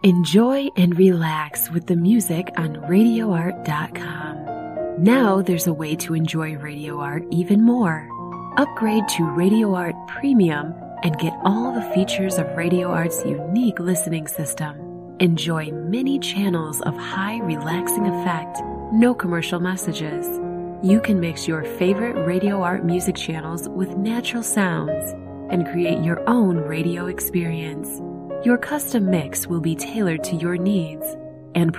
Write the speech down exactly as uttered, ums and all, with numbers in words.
Enjoy and relax with the music on radio art dot com. Now there's a way to enjoy Radio Art even more. Upgrade to Radio Art Premium and get all the features of Radio Art's unique listening system. Enjoy many channels of high relaxing effect, no commercial messages. You can mix your favorite Radio Art music channels with natural sounds and create your own radio experience. Your custom mix will be tailored to your needs and